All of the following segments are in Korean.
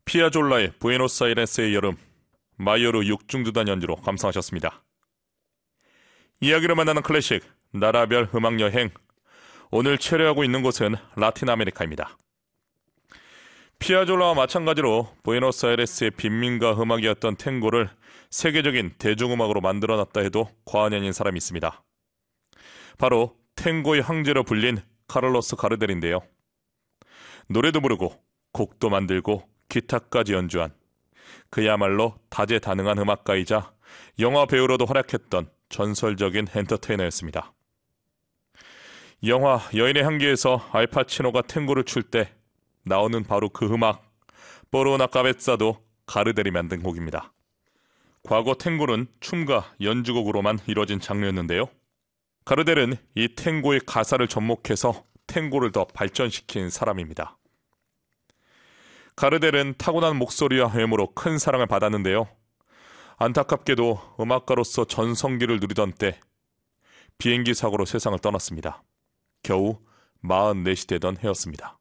피아졸라의 부에노스아이레스의 여름, 마이오르 육중두단 연주로 감상하셨습니다. 이야기를 만나는 클래식, 나라별 음악여행. 오늘 체류하고 있는 곳은 라틴 아메리카입니다. 피아졸라와 마찬가지로 부에노스아이레스의 빈민가 음악이었던 탱고를 세계적인 대중음악으로 만들어놨다 해도 과언이 아닌 사람이 있습니다. 바로 탱고의 황제로 불린 카를로스 가르델인데요. 노래도 부르고 곡도 만들고 기타까지 연주한 그야말로 다재다능한 음악가이자 영화 배우로도 활약했던 전설적인 엔터테이너였습니다. 영화 여인의 향기에서 알파치노가 탱고를 출 때 나오는 바로 그 음악, 뽀로나 까베사도 가르델이 만든 곡입니다. 과거 탱고는 춤과 연주곡으로만 이뤄진 장르였는데요. 가르델은 이 탱고의 가사를 접목해서 탱고를 더 발전시킨 사람입니다. 가르델은 타고난 목소리와 외모로 큰 사랑을 받았는데요. 안타깝게도 음악가로서 전성기를 누리던 때 비행기 사고로 세상을 떠났습니다. 겨우 44이 되던 해였습니다.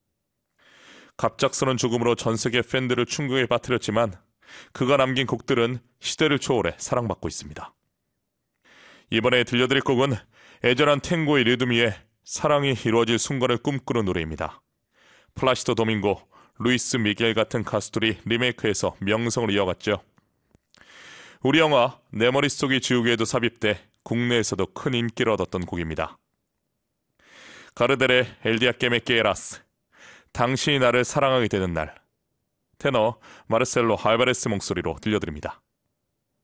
갑작스런 죽음으로 전 세계 팬들을 충격에 빠뜨렸지만 그가 남긴 곡들은 시대를 초월해 사랑받고 있습니다. 이번에 들려드릴 곡은 애절한 탱고의 리듬 위에 사랑이 이루어질 순간을 꿈꾸는 노래입니다. 플라시도 도밍고, 루이스 미겔 같은 가수들이 리메이크해서 명성을 이어갔죠. 우리 영화 내 머릿속이 지우개에도 삽입돼 국내에서도 큰 인기를 얻었던 곡입니다. 가르델의 엘디아 깨메케라스, 당신이 나를 사랑하게 되는 날. 테너 마르셀로 알바레스 목소리로 들려드립니다.